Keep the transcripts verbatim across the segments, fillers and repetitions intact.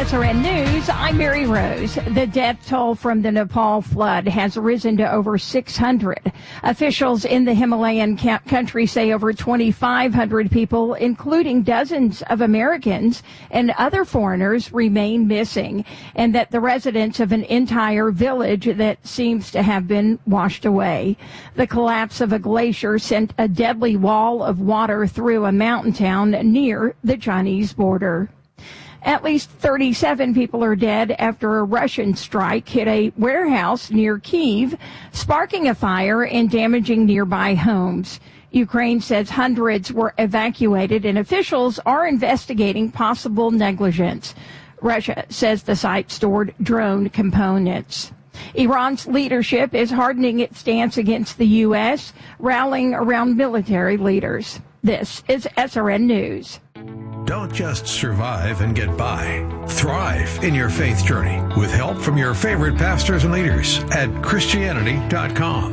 S R N News, I'm Mary Rose. The death toll from the Nepal flood has risen to over six hundred. Officials in the Himalayan country say over twenty-five hundred people, including dozens of Americans and other foreigners, remain missing, and that the residents of an entire village that seems to have been washed away. The collapse of a glacier sent a deadly wall of water through a mountain town near the Chinese border. At least thirty-seven people are dead after a Russian strike hit a warehouse near Kyiv, sparking a fire and damaging nearby homes. Ukraine says hundreds were evacuated and officials are investigating possible negligence. Russia says the site stored drone components. Iran's leadership is hardening its stance against the U S, rallying around military leaders. This is S R N News. Don't just survive and get by. Thrive in your faith journey with help from your favorite pastors and leaders at Christianity dot com.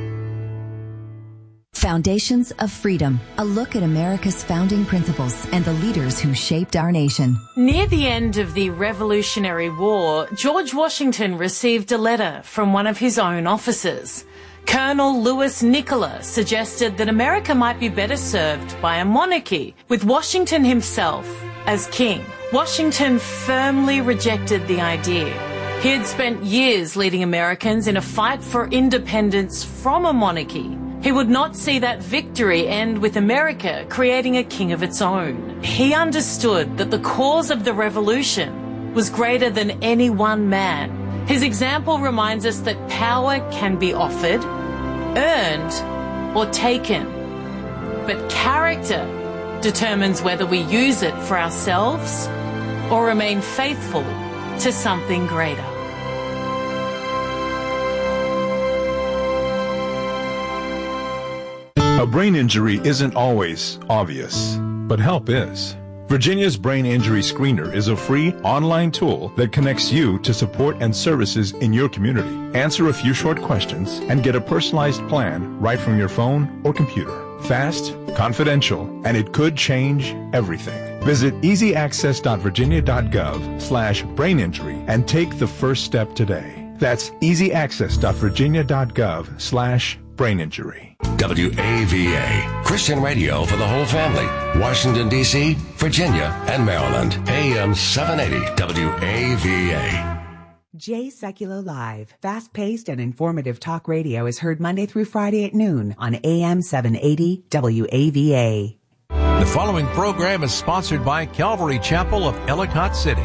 Foundations of Freedom, a look at America's founding principles and the leaders who shaped our nation. Near the end of the Revolutionary War, George Washington received a letter from one of his own officers. Colonel Louis Nicola suggested that America might be better served by a monarchy, with Washington himself as king. Washington firmly rejected the idea. He had spent years leading Americans in a fight for independence from a monarchy. He would not see that victory end with America creating a king of its own. He understood that the cause of the revolution was greater than any one man. His example reminds us that power can be offered, earned, or taken. But character determines whether we use it for ourselves or remain faithful to something greater. A brain injury isn't always obvious, but help is. Virginia's Brain Injury Screener is a free online tool that connects you to support and services in your community. Answer a few short questions and get a personalized plan right from your phone or computer. Fast, confidential, and it could change everything. Visit easyaccess.virginia.gov slash brain injury and take the first step today. That's easyaccess.virginia.gov slash brain injury. W A V A, Christian radio for the whole family. Washington, D C, Virginia, and Maryland. A M seven eighty W A V A. Jay Sekulow Live, fast-paced and informative talk radio is heard Monday through Friday at noon on A M seven eighty W A V A. The following program is sponsored by Calvary Chapel of Ellicott City.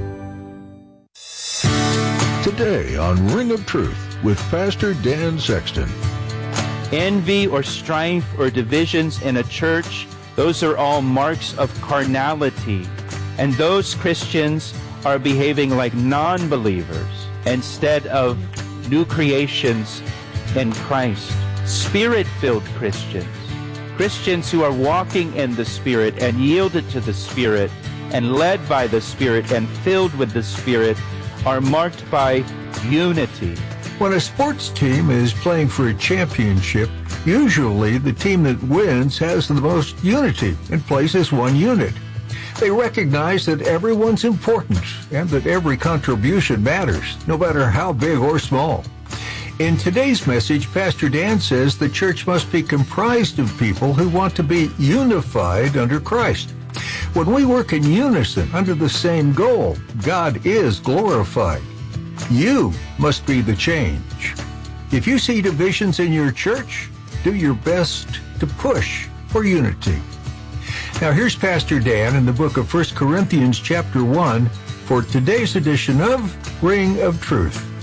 Today on Ring of Truth with Pastor Dan Sexton. Envy or strife or divisions in a church, those are all marks of carnality. And those Christians are behaving like non-believers instead of new creations in Christ. Spirit-filled Christians. Christians who are walking in the Spirit and yielded to the Spirit and led by the Spirit and filled with the Spirit are marked by unity. When a sports team is playing for a championship, usually the team that wins has the most unity and plays as one unit. They recognize that everyone's important and that every contribution matters, no matter how big or small. In today's message, Pastor Dan says the church must be comprised of people who want to be unified under Christ. When we work in unison under the same goal, God is glorified. You must be the change. If you see divisions in your church, do your best to push for unity. Now here's Pastor Dan in the book of First Corinthians chapter one for today's edition of Ring of Truth.